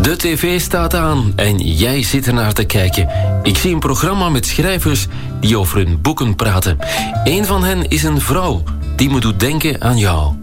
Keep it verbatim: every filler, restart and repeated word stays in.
De tv staat aan en jij zit ernaar te kijken. Ik zie een programma met schrijvers die over hun boeken praten. Eén van hen is een vrouw die me doet denken aan jou.